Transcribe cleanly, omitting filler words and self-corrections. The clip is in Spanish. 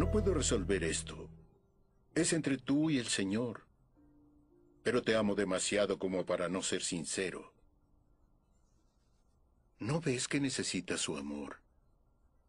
No puedo resolver esto. Es entre tú y el Señor. Pero te amo demasiado como para no ser sincero. ¿No ves que necesitas su amor?